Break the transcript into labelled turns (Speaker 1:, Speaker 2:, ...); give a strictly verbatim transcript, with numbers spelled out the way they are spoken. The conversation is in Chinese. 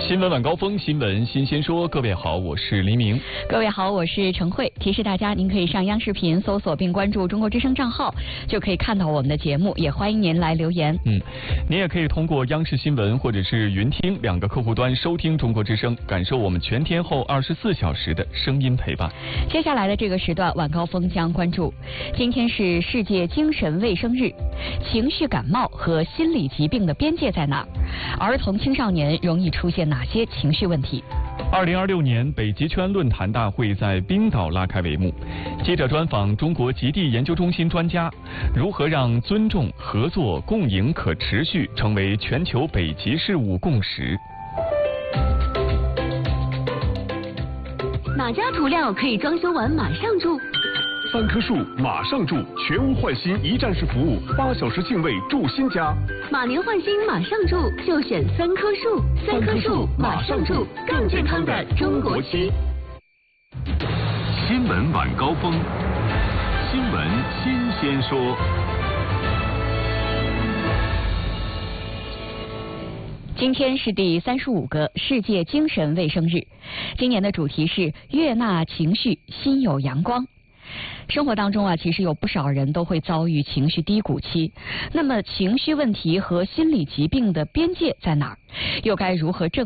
Speaker 1: 新闻晚高峰，新闻新鲜说。各位好，我是黎明。
Speaker 2: 各位好，我是陈慧。提示大家，您可以上央视频搜索并关注中国之声账号，就可以看到我们的节目。也欢迎您来留言。
Speaker 1: 嗯，您也可以通过央视新闻或者是云听两个客户端收听中国之声，感受我们全天候二十四小时的声音陪伴。
Speaker 2: 接下来的这个时段，晚高峰将关注：今天是世界精神卫生日，情绪感冒和心理疾病的边界在哪儿？儿童青少年容易出现哪些情绪问题？
Speaker 1: 二零二六年北极圈论坛大会在冰岛拉开帷幕。记者专访中国极地研究中心专家，如何让尊重、合作、共赢、可持续成为全球北极事务共识？
Speaker 3: 哪家涂料可以装修完马上住？
Speaker 4: 三棵树马上住，全屋换新一站式服务，八小时净位住新家。
Speaker 3: 马年换新马上住，就选三棵树。三棵树马上住，更健康的中国区。
Speaker 4: 新闻晚高峰，新闻新鲜说。
Speaker 2: 今天是第三十五个世界精神卫生日，今年的主题是悦纳情绪，心有阳光。生活当中啊，其实有不少人都会遭遇情绪低谷期。那么情绪问题和心理疾病的边界在哪儿？又该如何正